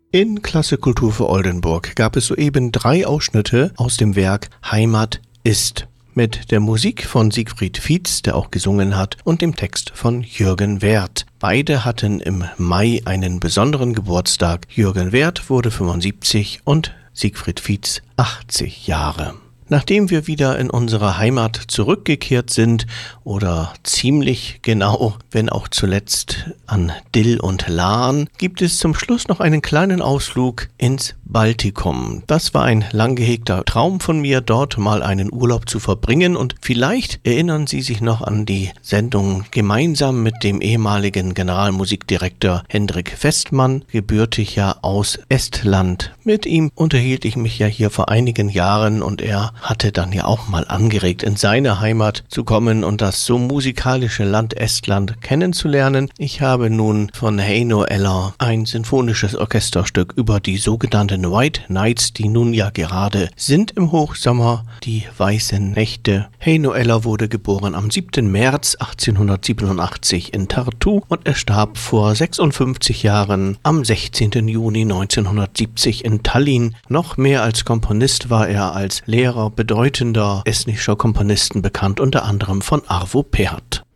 In Klasse Kultur für Oldenburg gab es soeben 3 Ausschnitte aus dem Werk Heimat ist mit der Musik von Siegfried Fietz, der auch gesungen hat, und dem Text von Jürgen Werth. Beide hatten im Mai einen besonderen Geburtstag. Jürgen Werth wurde 75 und Siegfried Fietz 80 Jahre. Nachdem wir wieder in unsere Heimat zurückgekehrt sind, oder ziemlich genau, wenn auch zuletzt an Dill und Lahn, gibt es zum Schluss noch einen kleinen Ausflug ins Baltikum. Das war ein lang gehegter Traum von mir, dort mal einen Urlaub zu verbringen, und vielleicht erinnern Sie sich noch an die Sendung gemeinsam mit dem ehemaligen Generalmusikdirektor Hendrik Westmann, gebürtig ja aus Estland. Mit ihm unterhielt ich mich ja hier vor einigen Jahren, und er hatte dann ja auch mal angeregt, in seine Heimat zu kommen und das so musikalische Land Estland kennenzulernen. Ich habe nun von Heino Eller ein sinfonisches Orchesterstück über die sogenannten White Nights, die nun ja gerade sind im Hochsommer, die weißen Nächte. Heino Eller wurde geboren am 7. März 1887 in Tartu und er starb vor 56 Jahren am 16. Juni 1970 in Tallinn. Noch mehr als Komponist war er als Lehrer bedeutender estnischer Komponisten bekannt, unter anderem von Arvo Pärt.